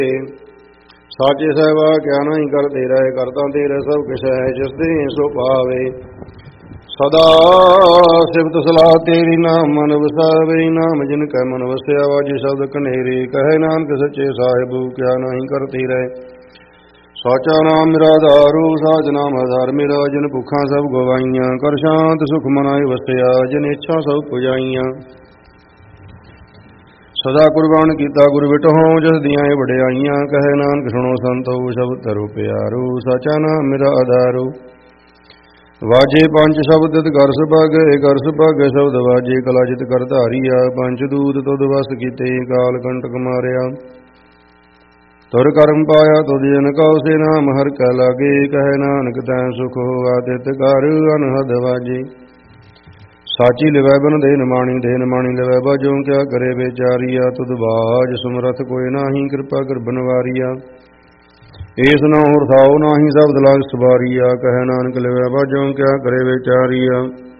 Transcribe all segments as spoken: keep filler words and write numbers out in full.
ਸਾਚੇ ਸਾਹਿਬਾ ਕਿਆ ਨਹੀਂ ਕਰਦੇ ਰਹੇ, ਕਰਤਾ ਤੇਰੇ ਸਭ ਕਿਛ ਹੈ, ਜਿਸ ਦੇ ਸੋ ਪਾਵੇ। ਸਦਾ ਸਿਫਤ ਸਲਾਹ ਤੇਰੀ, ਨਾਮ ਮਨ ਵਸਾਵੇ। ਨਾਮ ਜਿਨ ਕੈ ਮਨ ਵਸਿਆ, ਵਾਜੇ ਸ਼ਬਦ ਕਨੇਰੇ। ਕਹੇ ਨਾਨਕ ਸੱਚੇ ਸਾਹਿਬੂ, ਕਿਆ ਨਹੀਂ ਕਰਤੇ ਰਹੇ। ਸਾਚਾ ਨਾਮ ਮੇਰਾ ਆਧਾਰੂ, ਸਾਚ ਨਾਮ ਆਧਾਰ ਮੇਰਾ। ਜਿਨ ਭੁੱਖਾਂ ਸਭ ਗਵਾਈਆਂ, ਕਰ ਸ਼ਾਂਤ ਸੁਖ ਮਨਾਇ ਵਸਿਆ। ਜਿਨ ਇੱਛਾ ਸਭ ਪੁਜਾਈਆਂ, ਸਦਾ ਕੁਰਬਾਨ ਕੀਤਾ ਗੁਰ ਬਿਟਹੁ। ਜਿਸ ਦੀਆਂ ਇਹ ਵਡਿਆਈਆਂ, ਕਹੇ ਨਾਨਕ ਸੁਣੋ ਸੰਤੋ। ਸ਼ਬਦ ਧਰੋ ਪਿਆਰੂ, ਸਾਚਾ ਨਾਮ ਮੇਰਾ ਆਧਾਰੂ। ਵਾਜੇ ਪੰਜ ਸ਼ਬਦ ਤਿਤ ਕਰ ਸੁਭਾਗ, ਕਰ ਸੁਭਾਗ ਸ਼ਬਦ ਵਾਜੇ। ਕਲਾ ਜਿਤ ਕਰ ਧਾਰੀਆ, ਪੰਜ ਦੂਤ ਤੁਧ ਵਸ ਕੀਤੇ। ਕਾਲ ਕੰਟਕ ਮਾਰਿਆ, ਤੁਰ ਕਰਮ ਪਾਇਆ। ਤੁਧ ਜਨ ਕਉ ਸੇ ਨਾਮ ਹਰਿ ਕੈ ਲਾਗੇ। ਕਹੇ ਨਾਨਕ ਤੈ ਸੁਖ ਹੋਆ, ਤਿਤ ਕਰ ਅਨਹਦ ਵਾਜੇ। ਸਾਚੀ ਲਿਵੈ ਬਨ ਦੇ ਨਿਮਾਣੀ, ਦੇ ਨਿਮਾਣੀ ਲਿਵੈ ਬਾਝੋਂ। ਕਿਆ ਕਰੇ ਵਿਚਾਰੀਆ, ਤੁਧ ਬਾਝ ਸਮਰਥ ਕੋਇ ਨਾਹੀ। ਕਿਰਪਾ ਕਰ ਬਨਵਾਰੀਆ, ਏਸ ਨਾ ਹੋਰ ਥਾਉ ਨਾਹੀ। ਸ਼ਬਦ ਲਾਗ ਸਵਾਰੀਆ, ਕਹੇ ਨਾਨਕ ਲਿਵੈ ਬਾਝੋਂ। ਕਿਆ ਕਰੇ ਵਿਚਾਰੀਆ,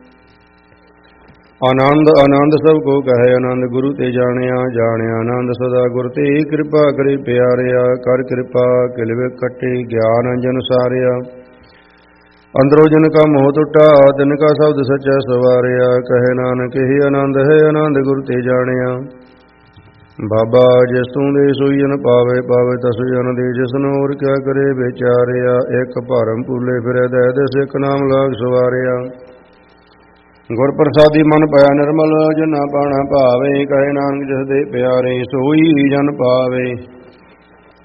ਆਨੰਦ ਆਨੰਦ ਸਭ ਕੋ ਕਹੇ। ਆਨੰਦ ਗੁਰੂ ਤੇ ਜਾਣਿਆ, ਜਾਣਿਆ ਆਨੰਦ ਸਦਾ ਗੁਰ ਤੇ। ਕਿਰਪਾ ਕਰੇ ਪਿਆਰਿਆ, ਕਰ ਕਿਰਪਾ ਕਿਲਵੇ ਕੱਟੇ। ਗਿਆਨ ਅੰਜਨ ਸਾਰਿਆ, ਅੰਦਰੋਂ ਜਿਨ ਕਾ ਮੋਹ ਟੁੱਟਾ। ਤਿਨ ਕਾ ਸ਼ਬਦ ਸੱਚਾ ਸਵਾਰਿਆ, ਕਹੇ ਨਾਨਕ ਇਹ ਆਨੰਦ ਹੈ। ਆਨੰਦ ਗੁਰ ਤੇ ਜਾਣਿਆ, ਬਾਬਾ ਜਿਸ ਤੂੰ ਦੇ ਸੋਈ ਜਨ ਪਾਵੇ। ਪਾਵੇ ਤਸੁ ਜਨ ਦੇ ਜਿਸਨ, ਹੋਰ ਕਿਆ ਕਰੇ ਵਿਚਾਰਿਆ। ਇੱਕ ਭਰਮ ਭੂਲੇ ਫਿਰੈ, ਦੈ ਦਿਸ ਇੱਕ ਨਾਮ ਲਾਗ ਸਵਾਰਿਆ। ਗੁਰ ਪ੍ਰਸਾਦੀ ਮਨ ਪਾਇਆ ਨਿਰਮਲ, ਜਿਨਾ ਪਾਣਾ ਭਾਵੇ। ਕਹੇ ਨਾਨਕ ਜਿਸ ਦੇ ਪਿਆਰੇ, ਸੋਈ ਜਨ ਪਾਵੇ।